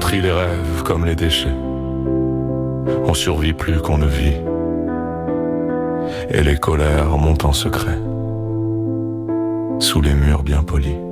trie les rêves comme les déchets. On survit plus qu'on ne vit. Et les colères montent en secret, sous les murs bien polis.